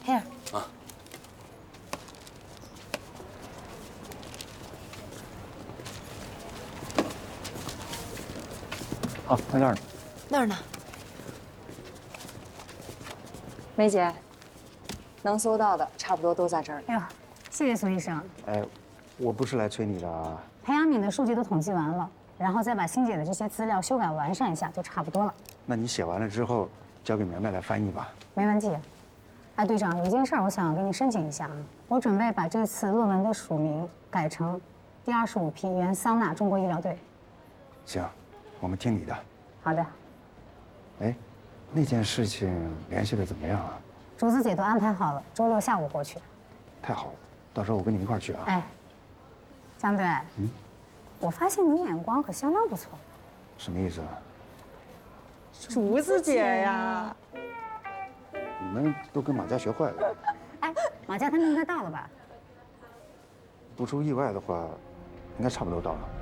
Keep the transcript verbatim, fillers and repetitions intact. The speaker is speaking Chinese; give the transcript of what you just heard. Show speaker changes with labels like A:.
A: Here。
B: 啊。好，在那儿呢。
A: 那儿呢？
C: 梅姐，能搜到的差不多都在这儿。
D: 哎呦，谢谢苏医生。
E: 哎，我不是来催你的啊。
D: 裴阳敏的数据都统计完了，然后再把欣姐的这些资料修改完善一下，就差不多了。
E: 那你写完了之后，交给苗苗来翻译吧。
D: 没问题。哎，队长，有一件事儿我想跟你申请一下啊，我准备把这次论文的署名改成第二十五批原桑拿中国医疗队。
E: 行，我们听你的。
D: 好的。
E: 哎，那件事情联系的怎么样啊？
D: 竹子姐都安排好了，周六下午过去。
E: 太好了，到时候我跟你一块儿去啊。
D: 哎，江队，
E: 嗯，
D: 我发现你眼光可相当不错。
E: 什么意思啊？
C: 竹子姐呀，
E: 你们都跟马家学坏了。
D: 哎，马家他们应该到了吧？
E: 不出意外的话，应该差不多到了。